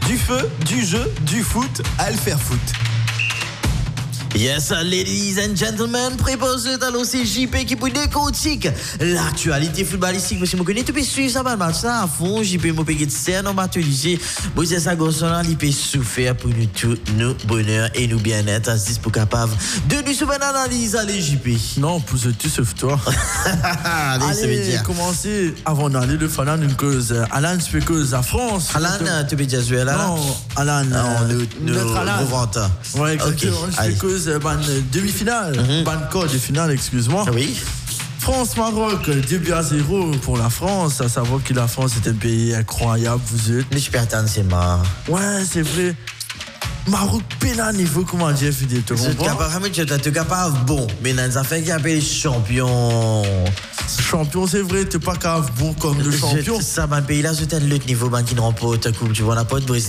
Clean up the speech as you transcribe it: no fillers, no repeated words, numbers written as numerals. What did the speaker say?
Du feu, du jeu, du foot, Alfer Foot. Yes, ladies and gentlemen, préposez à l'OCJP qui peut décortique l'actualité footballistique. Parce que vous connaissez, tu peux suivre ça, le match ça à fond. JP m'a payé de scène, on m'a utilisé. Vous êtes ça, gossona, il peut souffrir pour nous tout, nous bonheur et nous bien-être. À 10 pour capable de nous soumettre une analyse, allez, JP. Non, pour ce tu sauf toi. Allez, commencer avant d'aller le fanat une cause. Alan, tu fais cause à France. Alan, tu peux dire jouer là? Non, Alan. Nous reventons. Ouais, exactement. Ok, je fais cause demi-finale. Quart de finale, excuse-moi. Oui. France-Maroc, 2-0 pour la France. À savoir que la France est un pays incroyable, vous êtes. Mais je peux attendre, c'est marrant. Ouais, c'est vrai. Maroc, pénal niveau, comment dire, tu comprends? Tu es capable, bon, mais dans les affaires qui appellent champion. Champion, c'est vrai, t'es pas capable bon comme le champion. Ça, dans le pays là, c'est un autre niveau qui ne remporte la coupe. Tu vois, on n'a pas de Brésil.